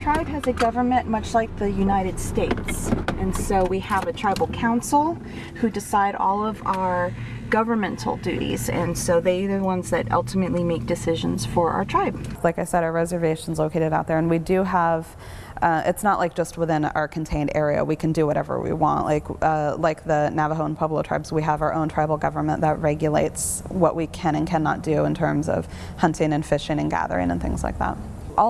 Tribe has a government much like the United States, and so we have a tribal council who decide all of our governmental duties, and so they're the ones that ultimately make decisions for our tribe. Like I said, our reservation's located out there, and we do have it's not like just within our contained area. We can do whatever we want. Like the Navajo and Pueblo tribes, we have our own tribal government that regulates what we can and cannot do in terms of hunting and fishing and gathering and things like that.